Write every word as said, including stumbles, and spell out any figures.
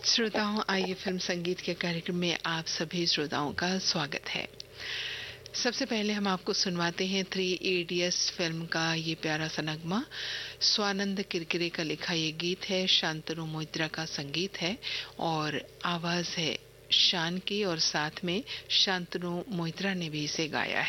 श्रोताओं, आइए फिल्म संगीत के कार्यक्रम में आप सभी श्रोताओं का स्वागत है। सबसे पहले हम आपको सुनवाते हैं थ्री इडियट्स फिल्म का ये प्यारा सा नगमा। स्वानंद किरकिरे का लिखा ये गीत है, शांतनु मोइत्रा का संगीत है और आवाज है शान की, और साथ में शांतनु मोइत्रा ने भी इसे गाया